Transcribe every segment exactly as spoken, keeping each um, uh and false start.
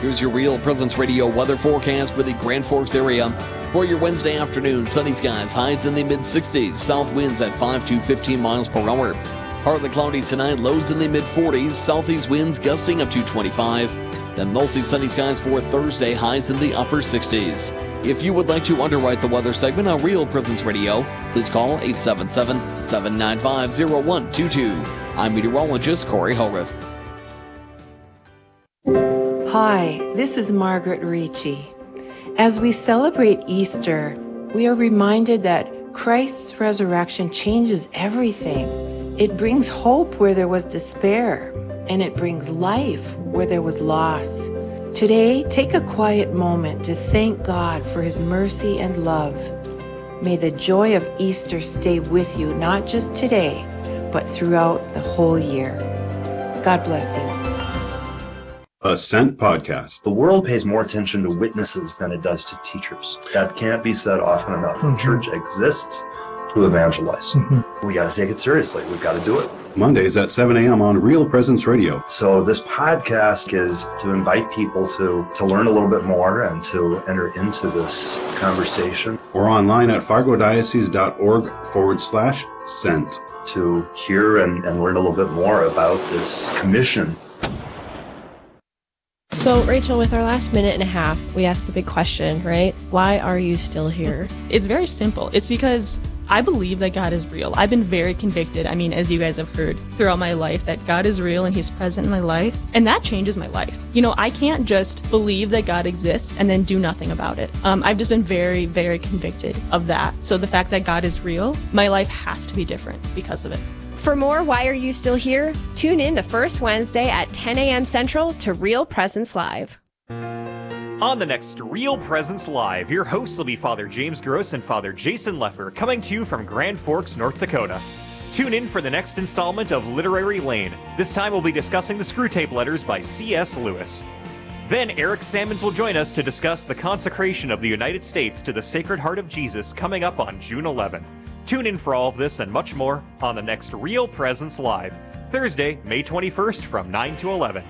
Here's your Real Presence Radio weather forecast for the Grand Forks area. For your Wednesday afternoon, sunny skies, highs in the mid sixties, south winds at five to fifteen miles per hour. Partly cloudy tonight, lows in the mid forties, southeast winds gusting up to twenty-five. Then mostly sunny skies for Thursday, highs in the upper sixties. If you would like to underwrite the weather segment on Real Presence Radio, please call eight seven seven, seven nine five, zero one two two. I'm meteorologist Corey Hogarth. Hi, this is Margaret Ricci. As we celebrate Easter, we are reminded that Christ's resurrection changes everything. It brings hope where there was despair, and it brings life where there was loss. Today, take a quiet moment to thank God for His mercy and love. May the joy of Easter stay with you, not just today, but throughout the whole year. God bless you. A Sent Podcast. The world pays more attention to witnesses than it does to teachers. That can't be said often enough. Mm-hmm. The church exists to evangelize. Mm-hmm. We got to take it seriously. We've got to do it. Mondays at seven a.m. on Real Presence Radio. So this podcast is to invite people to, to learn a little bit more and to enter into this conversation. Or online at fargodiocese.org forward slash sent. To hear and, and learn a little bit more about this commission. So, Rachel, with our last minute and a half, we asked the big question, right? Why are you still here? It's very simple. It's because I believe that God is real. I've been very convicted, I mean, as you guys have heard throughout my life, that God is real and He's present in my life. And that changes my life. You know, I can't just believe that God exists and then do nothing about it. Um, I've just been very, very convicted of that. So the fact that God is real, my life has to be different because of it. For more Why Are You Still Here? Tune in the first Wednesday at ten a.m. Central to Real Presence Live. On the next Real Presence Live, your hosts will be Father James Gross and Father Jason Leffer, coming to you from Grand Forks, North Dakota. Tune in for the next installment of Literary Lane. This time we'll be discussing the Screwtape Letters by C S Lewis. Then Eric Sammons will join us to discuss the consecration of the United States to the Sacred Heart of Jesus coming up on June eleventh. Tune in for all of this and much more on the next Real Presence Live, Thursday, May twenty-first from nine to eleven.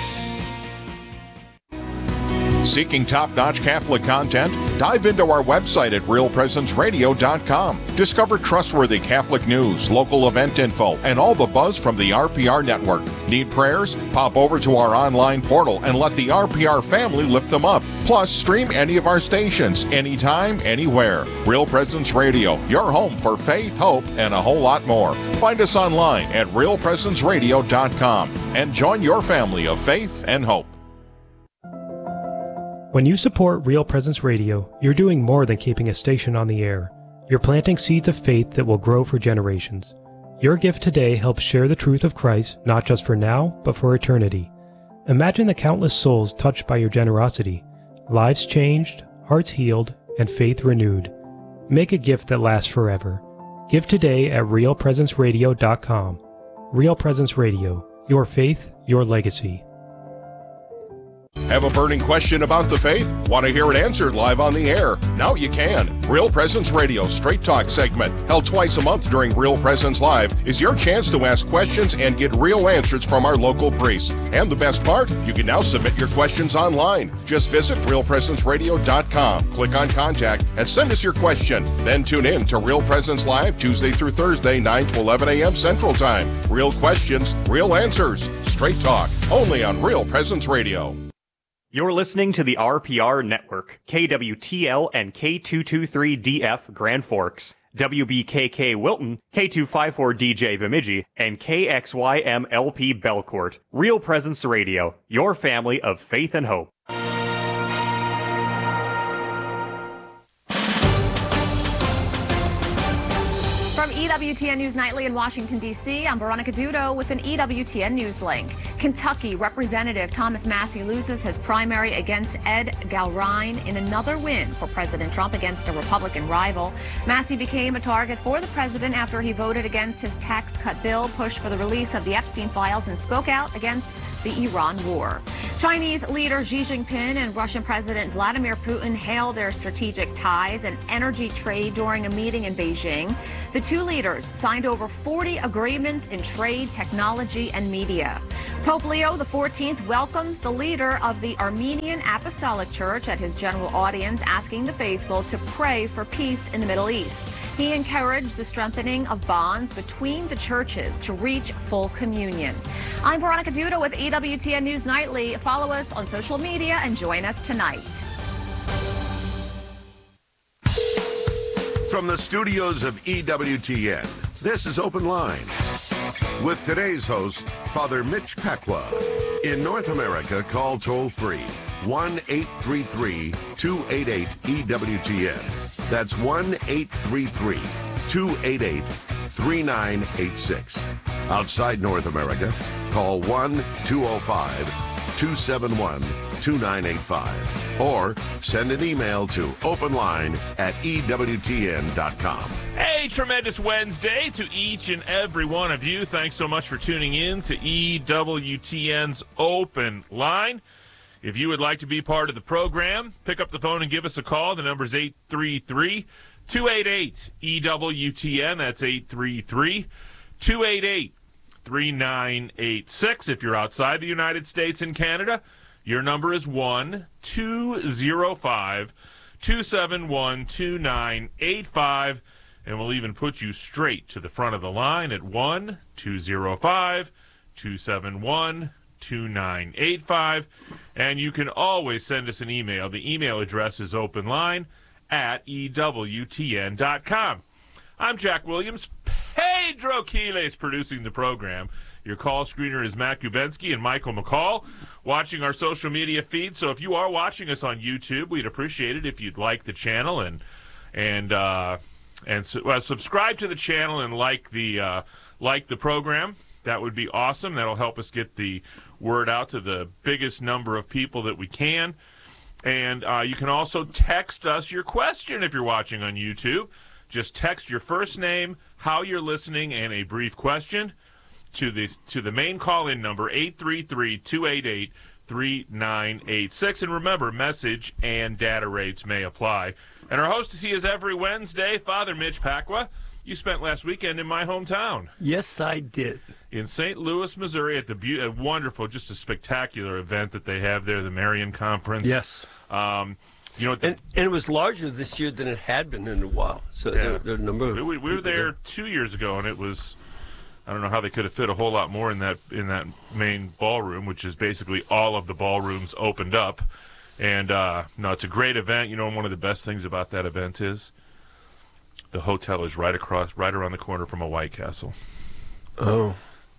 Seeking top-notch Catholic content? Dive into our website at real presence radio dot com. Discover trustworthy Catholic news, local event info, and all the buzz from the R P R network. Need prayers? Pop over to our online portal and let the R P R family lift them up. Plus, stream any of our stations, anytime, anywhere. Real Presence Radio, your home for faith, hope, and a whole lot more. Find us online at real presence radio dot com and join your family of faith and hope. When you support Real Presence Radio, you're doing more than keeping a station on the air. You're planting seeds of faith that will grow for generations. Your gift today helps share the truth of Christ, not just for now, but for eternity. Imagine the countless souls touched by your generosity, lives changed, hearts healed, and faith renewed. Make a gift that lasts forever. Give today at real presence radio dot com. Real Presence Radio, your faith, your legacy. Have a burning question about the faith? Want to hear it answered live on the air? Now you can. Real Presence Radio Straight Talk segment, held twice a month during Real Presence Live, is your chance to ask questions and get real answers from our local priests. And the best part, you can now submit your questions online. Just visit real presence radio dot com, click on Contact, and send us your question. Then tune in to Real Presence Live Tuesday through Thursday, nine to eleven a.m. Central Time. Real questions, real answers. Straight Talk, only on Real Presence Radio. You're listening to the R P R Network, K W T L and K two twenty-three D F Grand Forks, W B K K Wilton, K two fifty-four D J Bemidji, and K X Y M L P Belcourt. Real Presence Radio, your family of faith and hope. From E W T N News Nightly in Washington, D C, I'm Veronica Dudo with an E W T N News link. Kentucky Representative Thomas Massie loses his primary against Ed Galrine in another win for President Trump against a Republican rival. Massie became a target for the president after he voted against his tax cut bill, pushed for the release of the Epstein files, and spoke out against the Iran war. Chinese leader Xi Jinping and Russian President Vladimir Putin hailed their strategic ties and energy trade during a meeting in Beijing. The two leaders signed over forty agreements in trade, technology, and media. Pope Leo the fourteenth welcomes the leader of the Armenian Apostolic Church at his general audience, asking the faithful to pray for peace in the Middle East. He encouraged the strengthening of bonds between the churches to reach full communion. I'm Veronica Duda with E W T N News Nightly. Follow us on social media and join us tonight. From the studios of E W T N, this is Open Line. With today's host, Father Mitch Pacwa. In North America, call toll-free one eight three three, two eight eight, E W T N. That's one eight three three, two eight eight, three nine eight six. Outside North America, call one two oh five, two seven one, two nine eight five or send an email to openline at E W T N dot com. Hey, tremendous Wednesday to each and every one of you. Thanks so much for tuning in to E W T N's Open Line. If you would like to be part of the program, pick up the phone and give us a call. The number is eight three three, two eight eight, E W T N. That's eight three three, two eight eight, three nine eight six. If you're outside the United States and Canada, your number is one two oh five, two seven one, two nine eight five, and we'll even put you straight to the front of the line at one two oh five, two seven one, two nine eight five, and you can always send us an email. The email address is openline at E W T N dot com. I'm Jack Williams. Pedro Quiles producing the program. Your call screener is Matt Gubensky and Michael McCall, watching our social media feed. So if you are watching us on YouTube, we'd appreciate it if you'd like the channel and and uh, and su- uh, subscribe to the channel and like the uh, like the program. That would be awesome. That'll help us get the word out to the biggest number of people that we can. And uh, you can also text us your question if you're watching on YouTube. Just text your first name, how you're listening, and a brief question to the to the main call-in number, eight three three, two eight eight, three nine eight six. And remember, message and data rates may apply. And our host is he is every Wednesday, Father Mitch Pacwa. You spent last weekend in my hometown. Yes, I did. In Saint Louis, Missouri, at the be- a wonderful, just a spectacular event that they have there, the Marian Conference. Yes. Um, you know, the, and, and it was larger this year than it had been in a while. So yeah. there, there are a number of we, we were there, there two years ago, and it was, I don't know how they could have fit a whole lot more in that in that main ballroom, which is basically all of the ballrooms opened up. And uh, no, it's a great event. You know, one of the best things about that event is the hotel is right across, right around the corner from a White Castle. Oh.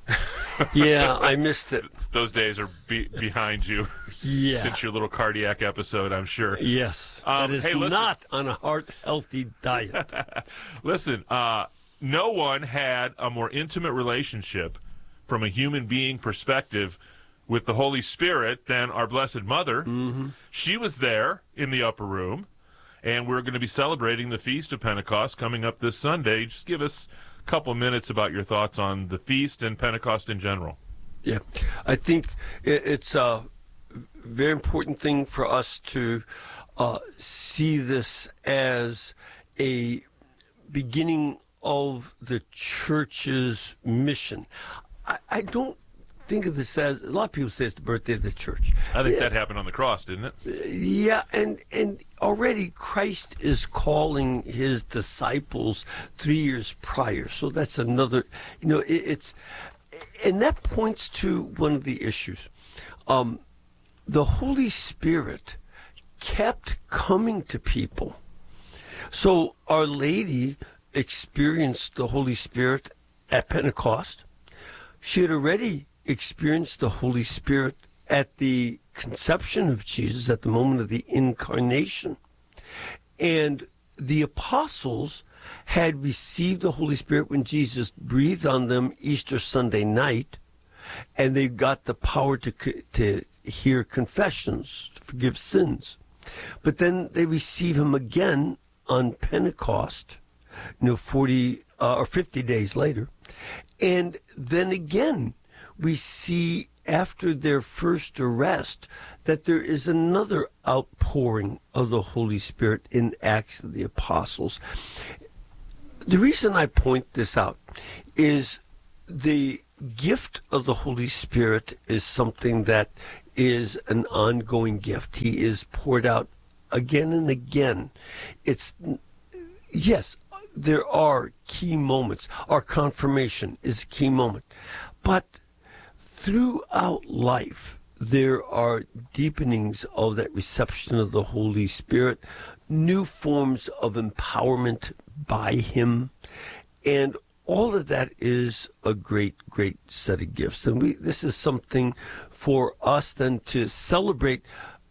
Yeah, I missed it. Those days are be- behind you. Yeah. Since your little cardiac episode, I'm sure. Yes. Um, that is hey, listen. not on a heart-healthy diet. Listen, uh, no one had a more intimate relationship from a human being perspective with the Holy Spirit than our Blessed Mother. Mm-hmm. She was there in the upper room, and we're going to be celebrating the Feast of Pentecost coming up this Sunday. Just give us a couple minutes about your thoughts on the feast and Pentecost in general. Yeah, I think it's a very important thing for us to uh, see this as a beginning of the church's mission. I, I don't think of this as, a lot of people say it's the birthday of the church. I think yeah. that happened on the cross, didn't it? Yeah, and, and already Christ is calling his disciples three years prior. So that's another, you know, it, it's, and that points to one of the issues. Um, the Holy Spirit kept coming to people. So Our Lady experienced the Holy Spirit at Pentecost. She had already experienced the Holy Spirit at the conception of Jesus, at the moment of the incarnation. And the apostles had received the Holy Spirit when Jesus breathed on them Easter Sunday night, and they got the power to to hear confessions, to forgive sins. But then they receive him again on Pentecost, you know, forty uh, or fifty days later. And then again, we see after their first arrest, that there is another outpouring of the Holy Spirit in Acts of the Apostles. The reason I point this out is the gift of the Holy Spirit is something that is an ongoing gift. He is poured out again and again. It's, yes, there are key moments. Our confirmation is a key moment. But throughout life, there are deepenings of that reception of the Holy Spirit, new forms of empowerment by Him, and all of that is a great, great set of gifts. And we, this is something for us then to celebrate,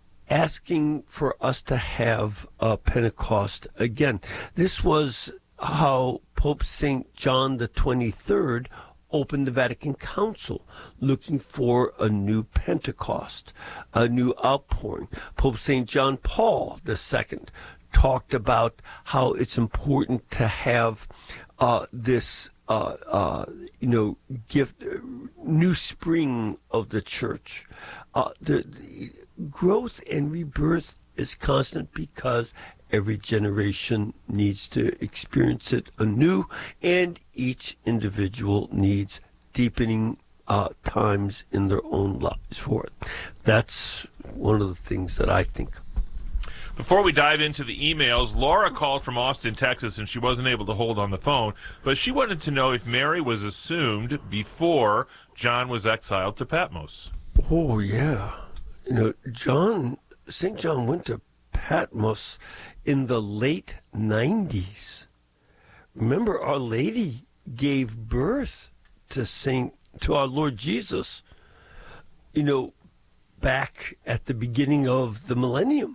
asking for us to have a Pentecost again. This was how Pope Saint John the twenty-third opened the Vatican Council, looking for a new Pentecost, a new outpouring. Pope Saint John Paul the second talked about how it's important to have uh, this, uh, uh, you know, gift, uh, new spring of the church. Uh, the, the growth and rebirth is constant because every generation needs to experience it anew, and each individual needs deepening uh, times in their own lives for it. That's one of the things that I think. Before we dive into the emails, Laura called from Austin, Texas, and she wasn't able to hold on the phone, but she wanted to know if Mary was assumed before John was exiled to Patmos. Oh, yeah. You know, John, Saint John went to Patmos in the late nineties. Remember, Our Lady gave birth to Saint, to our Lord Jesus, you know, back at the beginning of the millennium.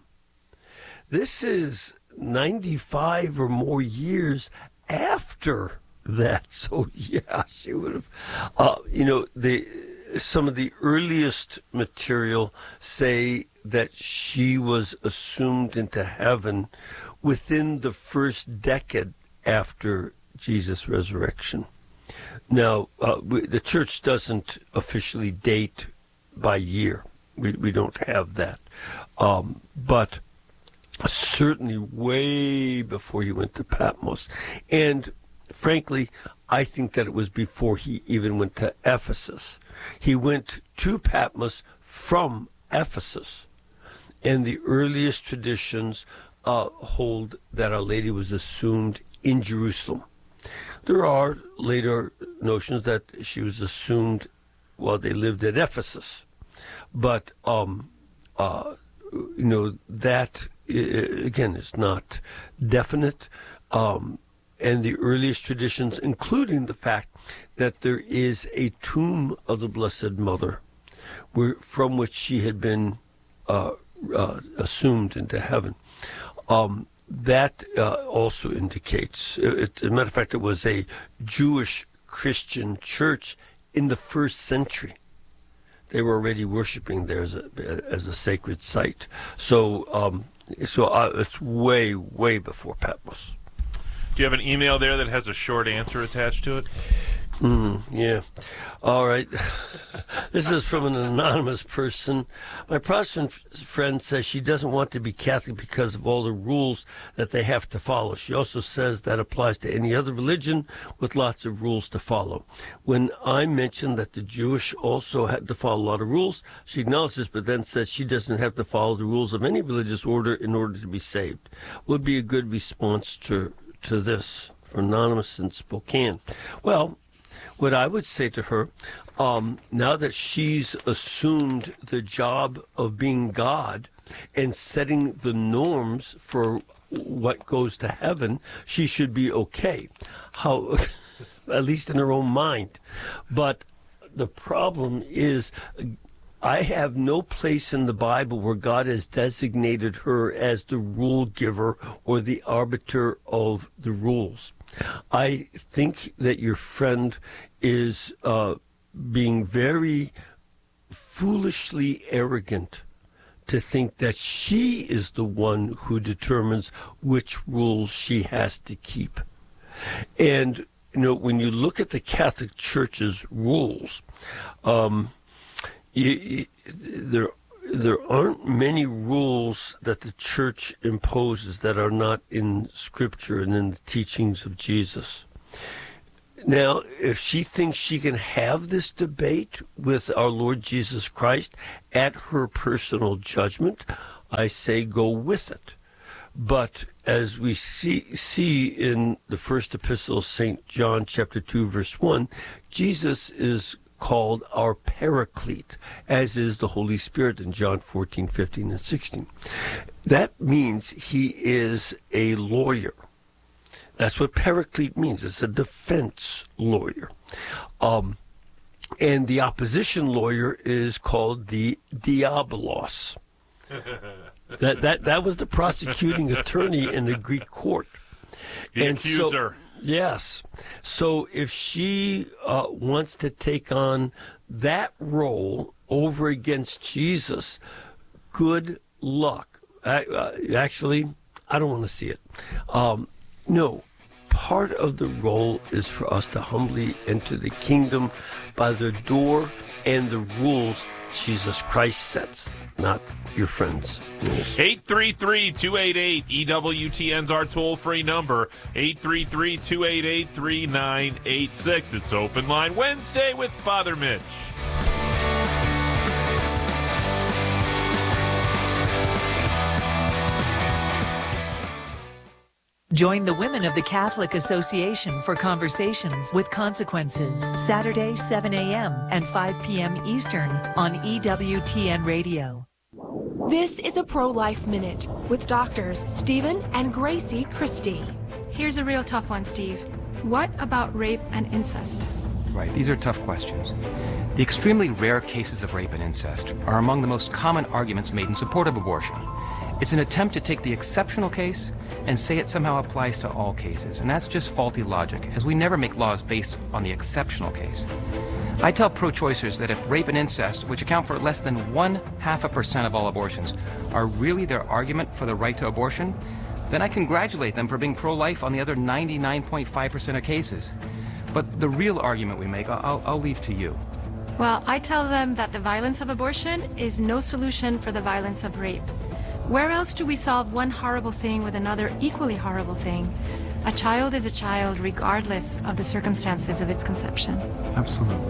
This is ninety-five or more years after that. So, yeah, she would have, uh, you know, the some of the earliest material say that she was assumed into heaven within the first decade after Jesus' resurrection. Now, uh, we, the church doesn't officially date by year. We, we don't have that. Um, but certainly way before he went to Patmos. And frankly, I think that it was before he even went to Ephesus. He went to Patmos from Ephesus. And the earliest traditions uh, hold that Our Lady was assumed in Jerusalem. There are later notions that she was assumed while they lived at Ephesus. But, um, uh, you know, that, again, is not definite. Um, and the earliest traditions, including the fact that there is a tomb of the Blessed Mother, where, from which she had been uh, uh, assumed into heaven. Um, that uh, also indicates, it, as a matter of fact, it was a Jewish Christian church in the first century. They were already worshiping there as a, as a sacred site. So, um, so uh, it's way, way before Patmos. Do you have an email there that has a short answer attached to it? Mm, yeah. All right. This is from an anonymous person. My Protestant friend says she doesn't want to be Catholic because of all the rules that they have to follow. She also says that applies to any other religion with lots of rules to follow. When I mentioned that the Jewish also had to follow a lot of rules, she acknowledges, but then says she doesn't have to follow the rules of any religious order in order to be saved. Would be a good response to to this for Anonymous in Spokane. Well, what I would say to her, um, now that she's assumed the job of being God and setting the norms for what goes to heaven, she should be okay. How, at least in her own mind. But the problem is, I have no place in the Bible where God has designated her as the rule giver or the arbiter of the rules. I think that your friend is uh, being very foolishly arrogant to think that she is the one who determines which rules she has to keep. And, you know, when you look at the Catholic Church's rules, um, you, you, there there aren't many rules that the church imposes that are not in Scripture and in the teachings of Jesus. Now, if she thinks she can have this debate with our Lord Jesus Christ at her personal judgment, I say go with it. But as we see see in the first epistle of Saint John, chapter two, verse one, Jesus is called our Paraclete, as is the Holy Spirit in John fourteen, fifteen, and sixteen. That means he is a lawyer. That's what Paraclete means. It's a defense lawyer. Um, and the opposition lawyer is called the Diabolos. that, that, that was the prosecuting attorney in the Greek court. The and accuser. So, yes. So if she uh, wants to take on that role over against Jesus, good luck. I, uh, actually, I don't want to see it. Um, no. Part of the role is for us to humbly enter the kingdom by the door and the rules Jesus Christ sets, not your friends' rules. eight three three, two eight eight, E W T N's our toll-free number, eight three three, two eight eight, three nine eight six. It's Open Line Wednesday with Father Mitch. Join the Women of the Catholic Association for Conversations with Consequences, Saturday, seven a.m. and five p.m. Eastern on E W T N Radio. This is a Pro-Life Minute with doctors Stephen and Gracie Christie. Here's a real tough one, Steve. What about rape and incest? Right, these are tough questions. The extremely rare cases of rape and incest are among the most common arguments made in support of abortion. It's an attempt to take the exceptional case and say it somehow applies to all cases, and that's just faulty logic, as we never make laws based on the exceptional case. I tell pro-choicers that if rape and incest, which account for less than one half a percent of all abortions, are really their argument for the right to abortion, then I congratulate them for being pro-life on the other ninety-nine point five percent of cases. But the real argument we make, I'll, I'll leave to you. Well, I tell them that the violence of abortion is no solution for the violence of rape. Where else do we solve one horrible thing with another equally horrible thing? A child is a child regardless of the circumstances of its conception. Absolutely.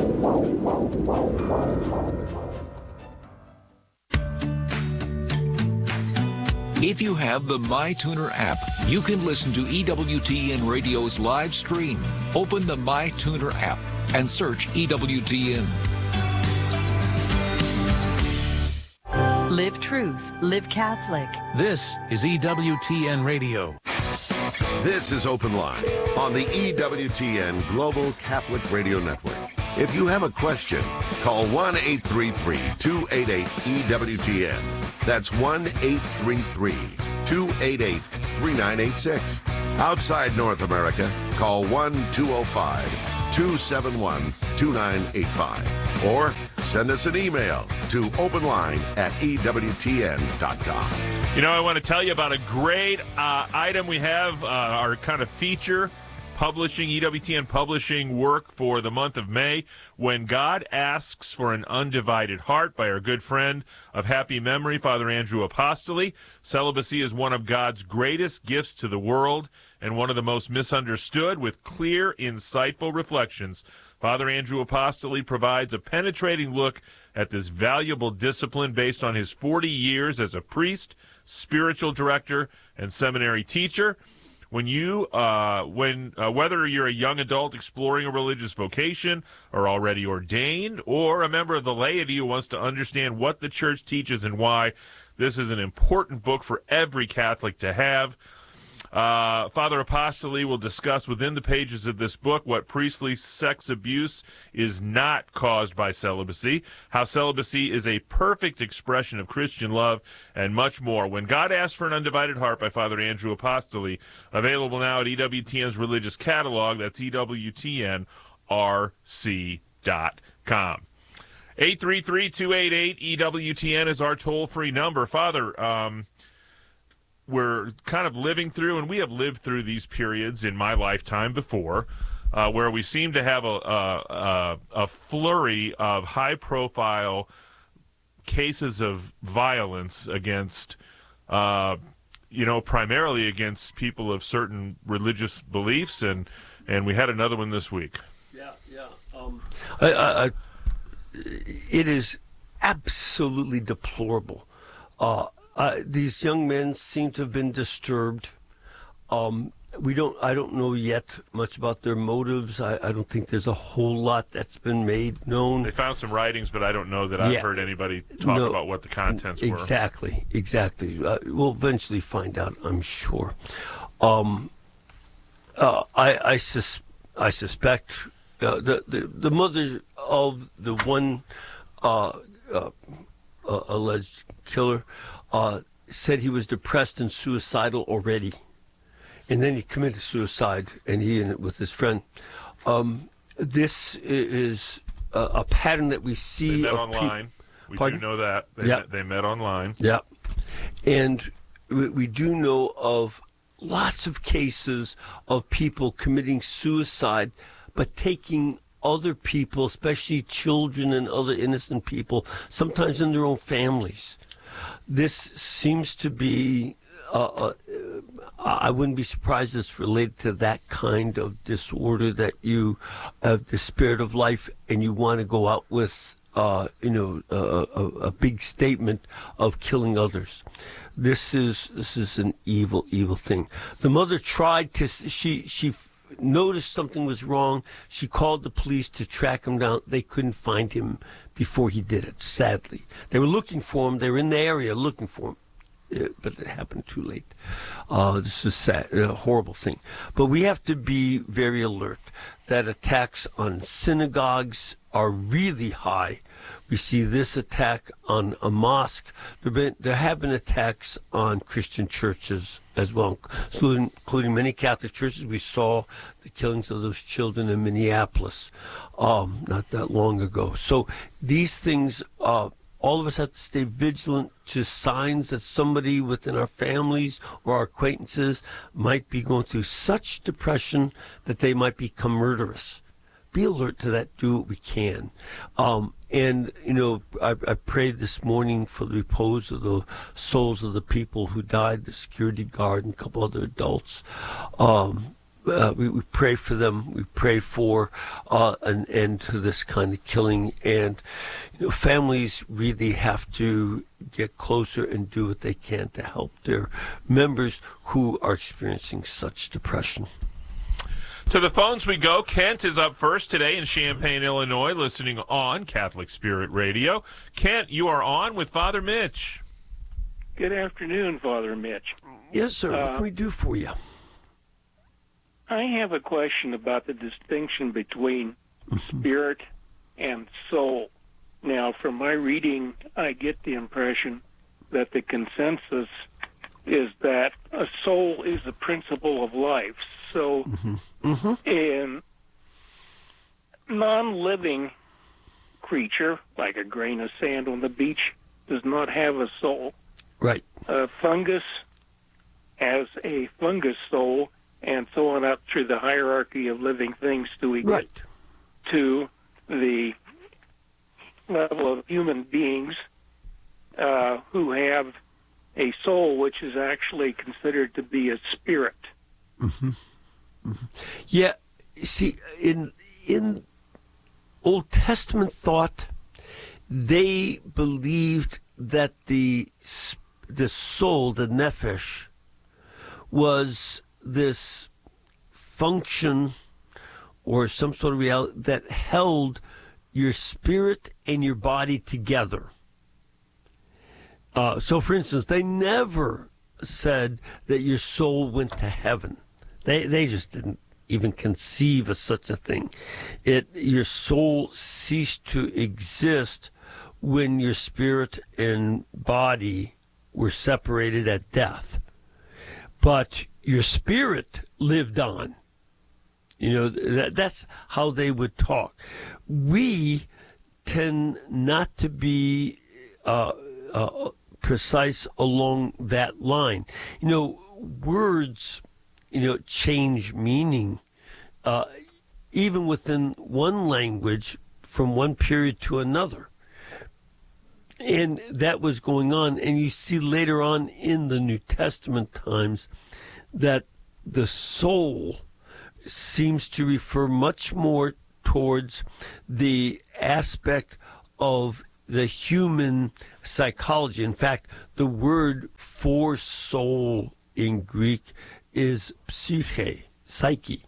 If you have the MyTuner app, you can listen to E W T N Radio's live stream. Open the MyTuner app and search E W T N. Live truth, live Catholic. This is E W T N Radio. This is Open Line on the E W T N Global Catholic Radio Network. If you have a question, call one eight three three, two eight eight, E W T N. That's one eight three three, two eight eight, three nine eight six. Outside North America, call one two zero five, two seven one, two nine eight five. Or send us an email to openline at E W T N dot com. You know, I want to tell you about a great uh, item we have, uh, our kind of feature publishing, E W T N publishing work for the month of May, When God Asks for an Undivided Heart, by our good friend of happy memory, Father Andrew Apostoli. Celibacy is one of God's greatest gifts to the world and one of the most misunderstood, with clear, insightful reflections. Father Andrew Apostoli provides a penetrating look at this valuable discipline based on his forty years as a priest, spiritual director, and seminary teacher. When you, uh, when uh, whether you're a young adult exploring a religious vocation, or already ordained, or a member of the laity who wants to understand what the church teaches and why, this is an important book for every Catholic to have. Uh, Father Apostoli will discuss within the pages of this book what priestly sex abuse is not caused by celibacy, how celibacy is a perfect expression of Christian love, and much more. When God Asks for an Undivided Heart, by Father Andrew Apostoli, available now at E W T N's religious catalog. That's E W T N R C dot com. eight three three, two eight eight, E W T N is our toll-free number. Father, um... we're kind of living through, and we have lived through these periods in my lifetime before, uh, where we seem to have a, a, a flurry of high-profile cases of violence against, uh, you know, primarily against people of certain religious beliefs, and, and we had another one this week. Yeah, yeah. Um, I, I, I, it is absolutely deplorable. Uh, uh, these young men seem to have been disturbed. Um, we don't. I don't know yet much about their motives. I, I don't think there's a whole lot that's been made known. They found some writings, but I don't know that I've Yeah. heard anybody talk No, about what the contents were. Exactly, exactly. Uh, we'll eventually find out, I'm sure. Um, uh, I, I, sus- I suspect uh, the, the the mother of the one uh, uh, uh, alleged killer uh, said he was depressed and suicidal already. And then he committed suicide, and he and with his friend. Um, this is a, a pattern that we see. They met of online. Pe- we Pardon? do know that. They, Yeah. met, they met online. Yeah. And we, we do know of lots of cases of people committing suicide, but taking other people, especially children and other innocent people, sometimes in their own families. This seems to be, uh, uh, I wouldn't be surprised it's related to that kind of disorder, that you have the spirit of life and you want to go out with Uh, you know, a, a, a big statement of killing others. This is this is an evil, evil thing. The mother tried to. She she noticed something was wrong. She called the police to track him down. They couldn't find him before he did it. Sadly, they were looking for him. They were in the area looking for him. Uh, but it happened too late. Uh, this is sad, a horrible thing. But we have to be very alert that attacks on synagogues are really high. We see this attack on a mosque. There, been, there have been attacks on Christian churches as well, including, including many Catholic churches. We saw the killings of those children in Minneapolis um, not that long ago. So these things, uh, all of us have to stay vigilant to signs that somebody within our families or our acquaintances might be going through such depression that they might become murderous. Be alert to that. Do what we can. Um, and, you know, I, I prayed this morning for the repose of the souls of the people who died, the security guard and a couple other adults. Um, uh, we, we pray for them. We pray for uh, an end to this kind of killing. And, you know, families really have to get closer and do what they can to help their members who are experiencing such depression. To the phones we go. Kent is up first today in Champaign, Illinois, listening on Catholic Spirit Radio. Kent, you are on with Father Mitch. Good afternoon, Father Mitch. Yes, sir. Uh, what can we do for you? I have a question about the distinction between spirit and soul. Now, from my reading, I get the impression that the consensus is that a soul is the principle of life. So, mm-hmm. Mm-hmm. a non-living creature, like a grain of sand on the beach, does not have a soul. Right. A fungus has a fungus soul, and so on up through the hierarchy of living things till we right. get to the level of human beings uh, who have a soul, which is actually considered to be a spirit. Mm-hmm. Mm-hmm. Yeah, see, in in Old Testament thought, they believed that the the soul, the nephesh, was this function or some sort of reality that held your spirit and your body together. Uh, so, for instance, they never said that your soul went to heaven. They they just didn't even conceive of such a thing. It your soul ceased to exist when your spirit and body were separated at death. But your spirit lived on. You know, that, that's how they would talk. We tend not to be uh, uh, precise along that line. You know, words, you know, change meaning. Uh, even within one language from one period to another. And that was going on. And you see later on in the New Testament times that the soul seems to refer much more towards the aspect of the human psychology. In fact, the word for soul in Greek is psyche, psyche.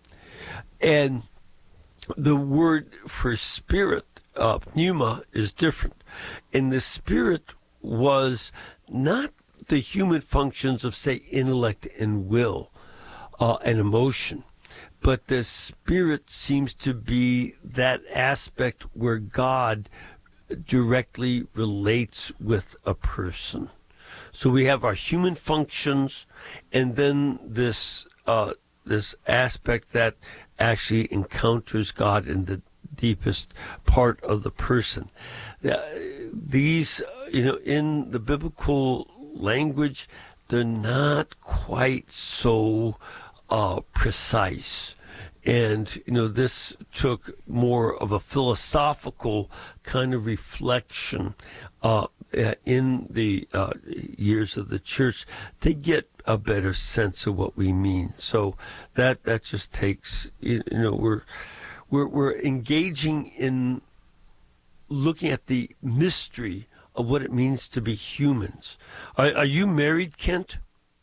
And the word for spirit, uh, pneuma, is different. And the spirit was not the human functions of, say, intellect and will uh, and emotion, but the spirit seems to be that aspect where God directly relates with a person. So we have our human functions, and then this uh, this aspect that actually encounters God in the deepest part of the person. Uh, these, you know, in the biblical language, they're not quite so uh, precise. And, you know, this took more of a philosophical kind of reflection uh, in the uh, years of the church to get a better sense of what we mean. So that that just takes, you know, we're we're we're engaging in looking at the mystery of what it means to be humans. Are, are you married, Kent?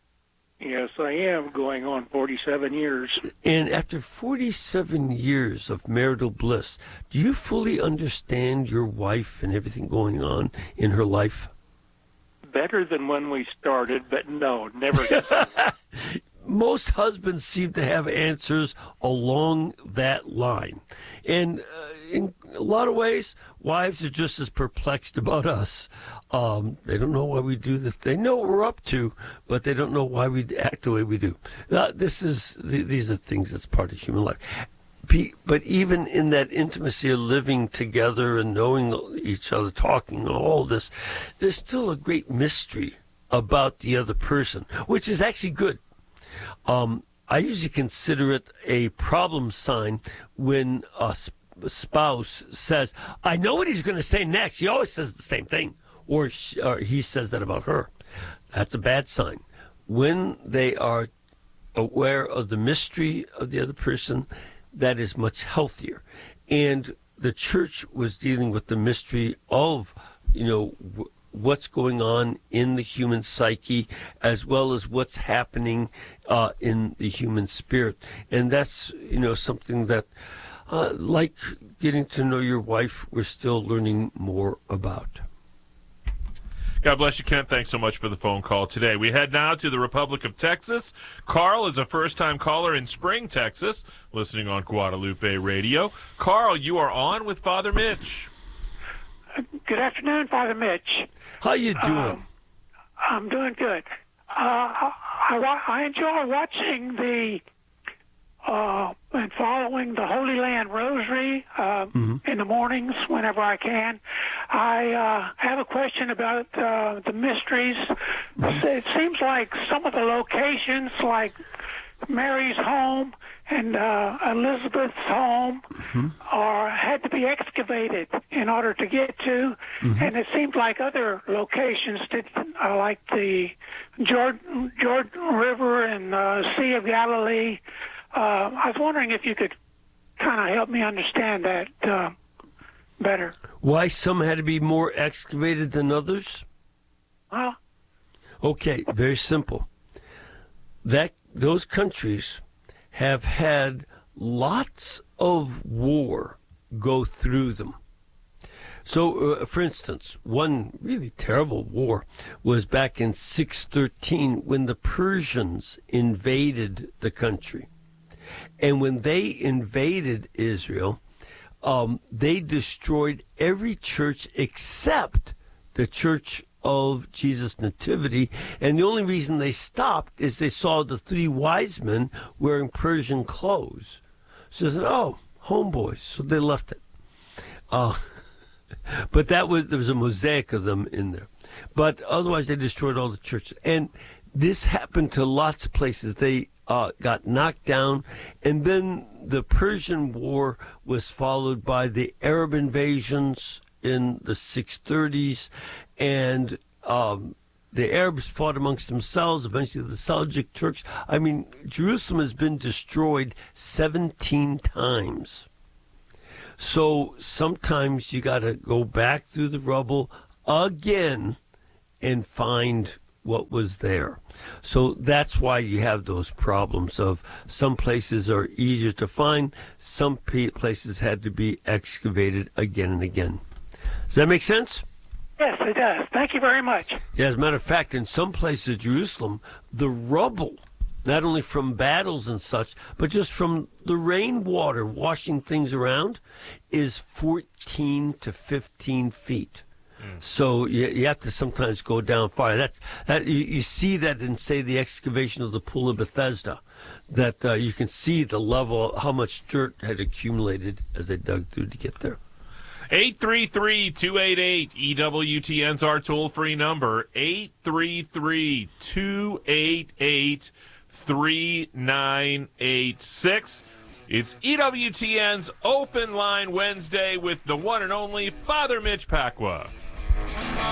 Yes, I am, going on forty-seven years. And after forty-seven years of marital bliss, do you fully understand your wife and everything going on in her life? Better than when we started, but no, never got Most husbands seem to have answers along that line. And uh, in a lot of ways, wives are just as perplexed about us. Um, they don't know why we do this. They know what we're up to, but they don't know why we act the way we do. Uh, this is th- These are things that's part of human life. But even in that intimacy of living together and knowing each other, talking, all this, there's still a great mystery about the other person, which is actually good. Um, I usually consider it a problem sign when a sp- spouse says, I know what he's going to say next. He always says the same thing. Or, she, or he says that about her. That's a bad sign. When they are aware of the mystery of the other person, that is much healthier. And the church was dealing with the mystery of, you know, w- what's going on in the human psyche, as well as what's happening uh, in the human spirit. And that's, you know, something that, uh, like getting to know your wife, we're still learning more about. God bless you, Kent. Thanks so much for the phone call today. We head now to the Republic of Texas. Carl is a first-time caller in Spring, Texas, listening on Guadalupe Radio. Carl, you are on with Father Mitch. Good afternoon, Father Mitch. How you doing? Um, I'm doing good. Uh, I, I, I enjoy watching the uh, and following the Holy Land Rosary uh, mm-hmm. in the mornings whenever I can. I uh, have a question about uh, the mysteries. Mm-hmm. It seems like some of the locations, like Mary's home and uh, Elizabeth's home, mm-hmm. are had to be excavated in order to get to, mm-hmm. and it seems like other locations did, uh, like the Jordan Jordan River and uh, Sea of Galilee. Uh, I was wondering if you could kind of help me understand that uh, better. Why some had to be more excavated than others? Huh? Okay, very simple. That those countries have had lots of war go through them. So, uh, for instance, one really terrible war was back in six thirteen when the Persians invaded the country. And when they invaded Israel, um, they destroyed every church except the Church of Jesus Nativity, and the only reason they stopped is they saw the three wise men wearing Persian clothes. So they said, oh, homeboys, so they left it. Uh, but that was there was a mosaic of them in there. But otherwise they destroyed all the churches. And this happened to lots of places. They uh, got knocked down. And then the Persian War was followed by the Arab invasions in the six thirties. And um, the Arabs fought amongst themselves, eventually the Seljuk Turks. I mean, Jerusalem has been destroyed seventeen times. So sometimes you got to go back through the rubble again and find what was there. So that's why you have those problems of some places are easier to find, some places had to be excavated again and again. Does that make sense? Yes, it does. Thank you very much. Yeah, as a matter of fact, in some places of Jerusalem, the rubble, not only from battles and such, but just from the rainwater washing things around, is fourteen to fifteen feet. Mm. So you, you have to sometimes go down far. That's that you, you see that in, say, the excavation of the Pool of Bethesda, that uh, you can see the level, how much dirt had accumulated as they dug through to get there. eight three three, two eight eight, E W T N's our toll-free number, eight three three, two eight eight, three nine eight six. It's E W T N's Open Line Wednesday with the one and only Father Mitch Pacwa.